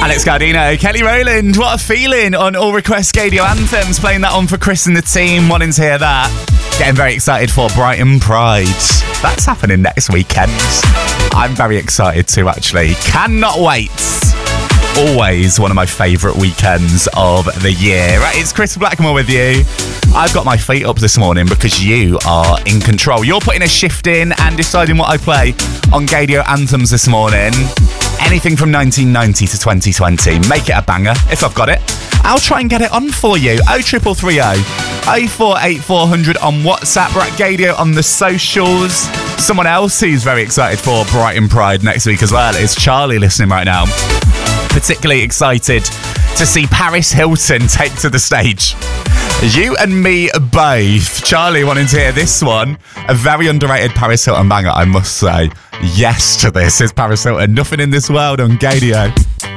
Alex Gardino, Kelly Rowland, what a feeling on All Request Gadio Anthems, playing that on for Chris and the team, wanting to hear that. Getting very excited for Brighton Pride. That's happening next weekend. I'm very excited too, actually. Cannot wait. Always one of my favourite weekends of the year. Right, it's Chris Blackmore with you. I've got my feet up this morning because you are in control. You're putting a shift in and deciding what I play on Gadio Anthems this morning. Anything from 1990 to 2020. Make it a banger if I've got it. I'll try and get it on for you. 03330 048400 on WhatsApp. We're at Gadio on the socials. Someone else who's very excited for Brighton Pride next week as well is Charlie, listening right now. Particularly excited to see Paris Hilton take to the stage. You and me both. Charlie wanting to hear this one. A very underrated Paris Hilton banger, I must say. Yes to this is Paris Hilton. Nothing in This World on Gadio.